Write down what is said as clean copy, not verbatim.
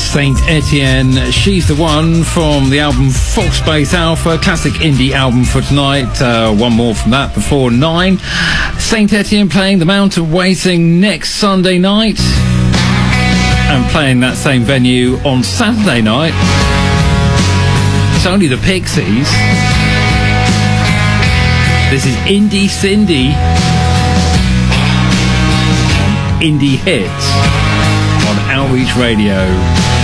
Saint Etienne, She's the One, from the album Foxbase Alpha, classic indie album for tonight. One more from that before 9. Saint Etienne playing the Mountain Waiting next Sunday night, and playing that same venue on Saturday night. It's only the Pixies. This is Indie Cindy, Indie Hits on Outreach Radio.